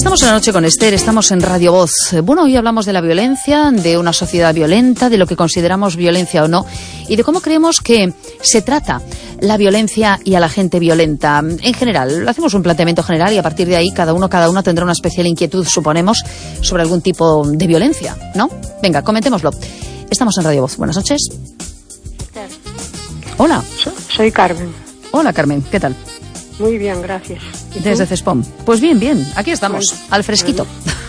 Estamos en la noche con Esther, estamos en Radio Voz. Bueno, hoy hablamos de la violencia, de una sociedad violenta, de lo que consideramos violencia o no, y de cómo creemos que se trata la violencia y a la gente violenta. En general, hacemos un planteamiento general y a partir de ahí cada uno tendrá una especial inquietud, suponemos, sobre algún tipo de violencia, ¿no? Venga, comentémoslo. Estamos en Radio Voz. Buenas noches. Hola. Soy Carmen. Hola, Carmen. ¿Qué tal? Muy bien, gracias. Desde Cespón. Pues bien, bien. Aquí estamos, al fresquito.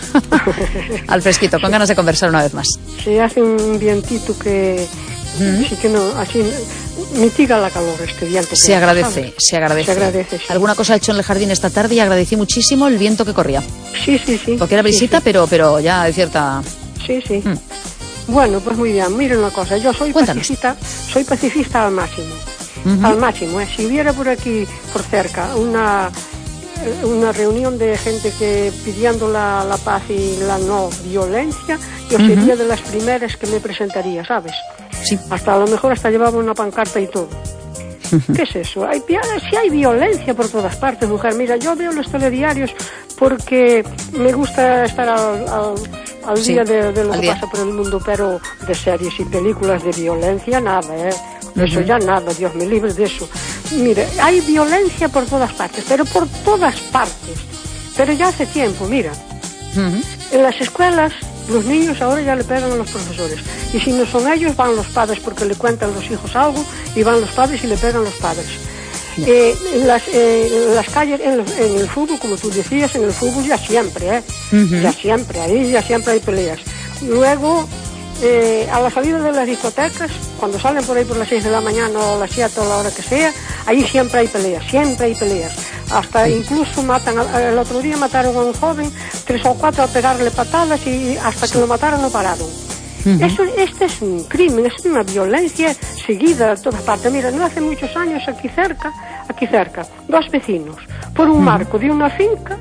Al fresquito, con ganas de conversar una vez más. Sí, hace un vientito que... Sí que no, así mitiga la calor este viento. Se agradece, se agradece. Se agradece, sí. Alguna cosa he hecho en el jardín esta tarde y agradecí muchísimo el viento que corría. Sí. Porque era brisita, sí. Pero ya hay cierta... Sí. Bueno, pues muy bien. Miren una cosa, yo soy pacifista al máximo. Al máximo, Si hubiera por aquí, por cerca, una reunión de gente que pidiendo la paz y la no violencia, yo sería de las primeras que me presentaría, ¿sabes? Sí. Hasta a lo mejor hasta llevaba una pancarta y todo. ¿Qué es eso? Si hay violencia por todas partes, mujer. Mira, yo veo los telediarios porque me gusta estar al día de lo que pasa por el mundo, pero de series y películas de violencia, nada, Eso ya nada, Dios me libre de eso. Mire, hay violencia por todas partes, pero por todas partes. Pero ya hace tiempo, mira. En las escuelas, los niños ahora ya le pegan a los profesores. Y si no son ellos, van los padres porque le cuentan los hijos algo, y van los padres y le pegan los padres. En las calles, en el fútbol, como tú decías, en el fútbol ya siempre, ya siempre hay peleas. Luego, a la salida de las discotecas, cuando salen por ahí por las 6 de la mañana o las 7 o la hora que sea, ahí siempre hay peleas. Hasta incluso el otro día mataron a un joven, 3 o 4 a pegarle patadas y hasta que lo mataron no pararon. Este es un crimen, es una violencia seguida de todas partes. Mira, no hace muchos años aquí cerca, dos vecinos, por un marco de una finca,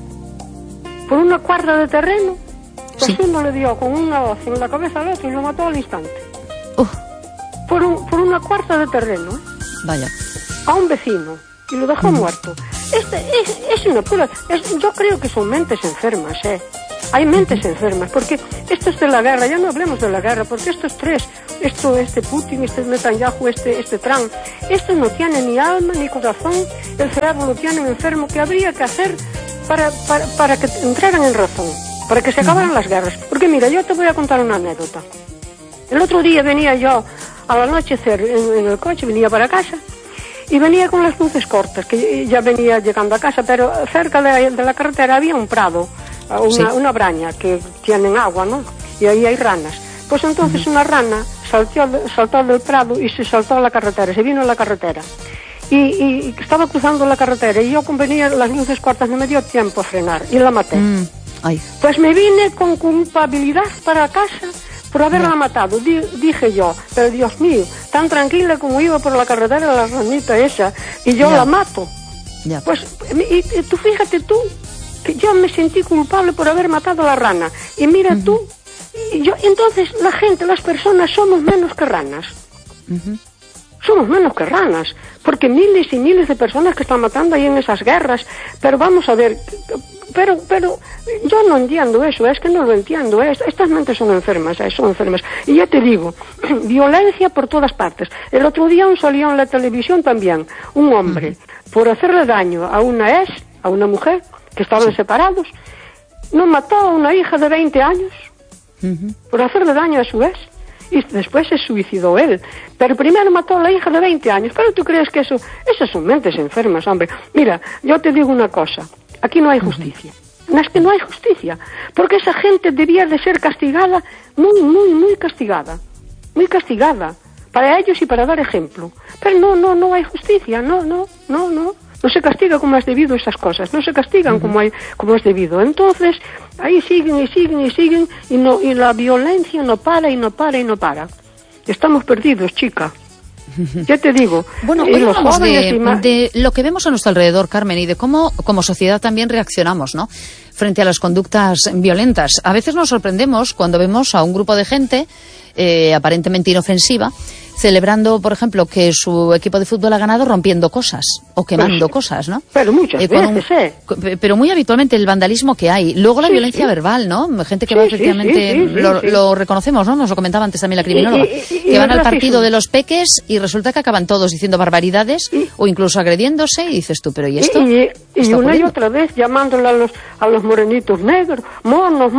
por una cuerda de terreno, pues uno le dio con una hoz en la cabeza al otro y lo mató al instante. Por una cuerda de terreno, Vaya. A un vecino y lo dejó muerto. Es una pura... yo creo que son mentes enfermas, Hay mentes enfermas, porque esto es de la guerra, ya no hablemos de la guerra, porque estos tres, este Putin, este Netanyahu, este Trump, estos no tienen ni alma ni corazón, el cerebro lo tienen enfermo. ¿Qué habría que hacer para que entraran en razón, para que se acabaran las guerras? Porque mira, yo te voy a contar una anécdota. El otro día venía yo al anochecer en el coche, venía para casa, y venía con las luces cortas, que ya venía llegando a casa, pero cerca de la carretera había un prado, una braña que tienen agua, ¿no? Y ahí hay ranas. Pues entonces una rana saltó del prado y se saltó a la carretera, se vino a la carretera. Y estaba cruzando la carretera y yo como venía las luces cortas no me dio tiempo a frenar y la maté. Pues me vine con culpabilidad para casa por haberla matado. Dije yo, pero Dios mío, tan tranquila como iba por la carretera la ranita esa y yo la mato. Pues y tú fíjate tú, que yo me sentí culpable por haber matado a la rana. Y mira tú, entonces la gente, las personas somos menos que ranas. Somos menos que ranas, porque miles y miles de personas que están matando ahí en esas guerras. Pero vamos a ver, pero yo no entiendo eso, es que no lo entiendo. Estas mentes son enfermas, son enfermas. Y ya te digo, violencia por todas partes. El otro día salió en la televisión también un hombre, por hacerle daño a una mujer, que estaban separados, no mató a una hija de 20 años por hacerle daño a su ex y después se suicidó él, pero primero mató a la hija de 20 años. Pero tú crees que esas son mentes enfermas, hombre. Mira, yo te digo una cosa, aquí no hay justicia. No es que no hay justicia, porque esa gente debía de ser castigada, muy castigada, para ellos y para dar ejemplo. Pero no hay justicia, no se castiga como es debido esas cosas, no se castigan como es debido. Entonces, ahí siguen y la violencia no para. Estamos perdidos, chica. Ya te digo. Bueno, hoy hablamos de lo que vemos a nuestro alrededor, Carmen, y de cómo como sociedad también reaccionamos, ¿no?, frente a las conductas violentas. A veces nos sorprendemos cuando vemos a un grupo de gente aparentemente inofensiva, celebrando, por ejemplo, que su equipo de fútbol ha ganado rompiendo cosas o quemando cosas, ¿no? Pero muchas veces, Pero muy habitualmente el vandalismo que hay. Luego la violencia verbal, ¿no? Gente que va efectivamente, lo reconocemos, ¿no? Nos lo comentaba antes también la criminóloga, que van al partido de los peques y resulta que acaban todos diciendo barbaridades o incluso agrediéndose y dices tú, pero ¿y esto? Y una y otra vez llamándole a los morenitos negros, monos,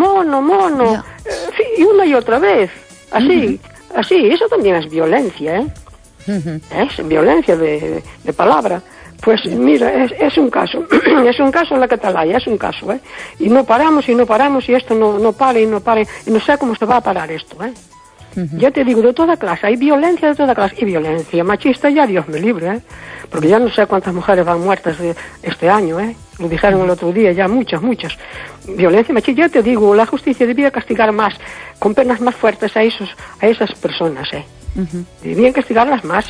y una y otra vez, así. Así, eso también es violencia, ¿eh? Es violencia de palabra. Pues mira, es un caso, es un caso en la Catalaya, es un caso, ¿eh? Y no paramos, y esto no para, y no sé cómo se va a parar esto, ¿eh? Ya te digo, de toda clase, hay violencia de toda clase, y violencia machista ya Dios me libre, ¿eh? Porque ya no sé cuántas mujeres van muertas este año, ¿eh? Lo dijeron el otro día, ya muchas. Violencia machista, ya te digo, la justicia debía castigar más, con penas más fuertes a esas personas, ¿eh? Debían castigarlas más.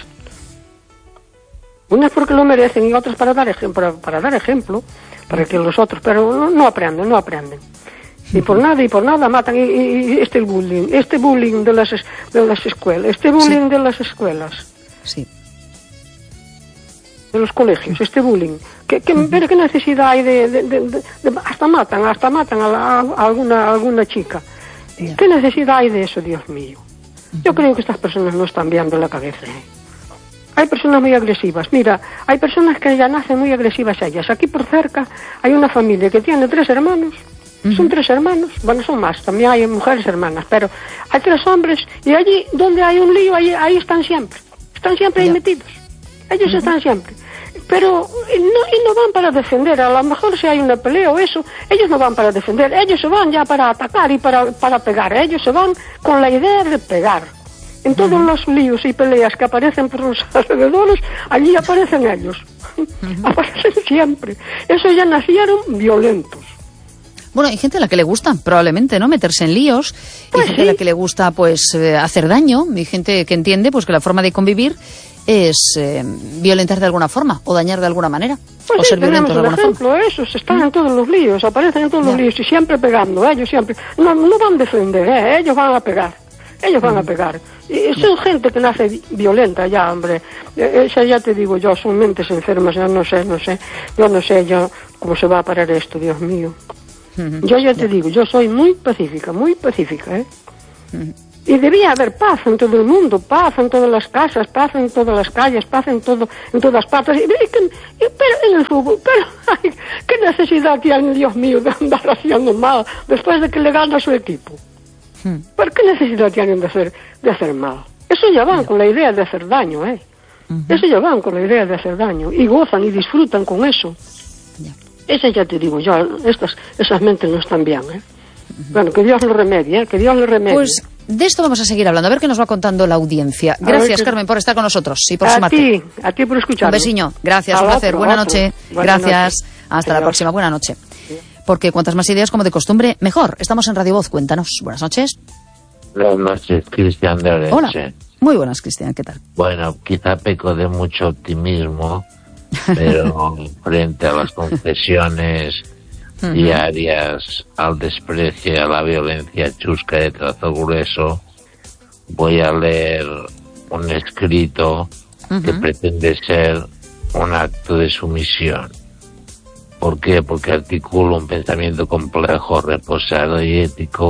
Unas porque lo merecen y otras para dar ejemplo, para que los otros, pero no aprenden. Y por nada matan, y este bullying de las escuelas, de las escuelas. Sí. De los colegios, bullying. Pero qué necesidad hay de hasta matan a alguna chica. Yeah. ¿Qué necesidad hay de eso, Dios mío? Yo creo que estas personas no están viendo la cabeza, ¿eh? Hay personas muy agresivas. Mira, hay personas que ya nacen muy agresivas ellas. Aquí por cerca hay una familia que tiene 3 hermanos. Son 3 hermanos, bueno, son más, también hay mujeres hermanas, pero hay 3 hombres y allí donde hay un lío, ahí están siempre ahí metidos. Ellos están siempre. Pero no van para defender, a lo mejor si hay una pelea o eso, ellos no van para defender, ellos se van ya para atacar y para pegar, ellos se van con la idea de pegar. En todos los líos y peleas que aparecen por los alrededores, allí aparecen ellos. Aparecen siempre. Eso ya nacieron violentos. Bueno, hay gente a la que le gusta, probablemente, ¿no?, meterse en líos. Pues hay gente a la que le gusta, pues, hacer daño. Hay gente que entiende, pues, que la forma de convivir es violentar de alguna forma o dañar de alguna manera. Pues o ser violentos de alguna forma. Esos están en todos los líos, aparecen en todos los líos y siempre pegando. Ellos siempre no van a defender, ellos van a pegar. Ellos van a pegar. Y son gente que nace violenta ya, hombre. Esa ya te digo yo, son mentes enfermas. Yo no sé cómo se va a parar esto, Dios mío. Yo ya te digo, yo soy muy pacífica, ¿eh? Y debía haber paz en todo el mundo, paz en todas las casas, paz en todas las calles, paz en todas partes. Pero en el fútbol, ay, ¿qué necesidad tiene, Dios mío, de andar haciendo mal después de que le gana a su equipo? ¿Por qué necesidad tienen de hacer mal? Eso ya van con la idea de hacer daño, ¿eh? Eso ya van con la idea de hacer daño. Y gozan y disfrutan con eso. Ese ya te digo yo, esas mentes no están bien, ¿eh? Bueno, que Dios lo remedie, que Dios lo remedie. Pues de esto vamos a seguir hablando, a ver qué nos va contando la audiencia. Gracias, Carmen, por estar con nosotros y por sumarte. A ti por escucharnos. Un besiño, gracias, un placer, buena noche. Gracias, hasta la próxima, buena noche. Porque cuantas más ideas, como de costumbre, mejor. Estamos en Radio Voz, cuéntanos. Buenas noches. Buenas noches, Cristian de Orense. Hola, muy buenas, Cristian, ¿qué tal? Bueno, quizá peco de mucho optimismo, pero frente a las confesiones diarias, al desprecio y a la violencia chusca de trazo grueso, voy a leer un escrito que pretende ser un acto de sumisión. ¿Por qué? Porque articula un pensamiento complejo, reposado y ético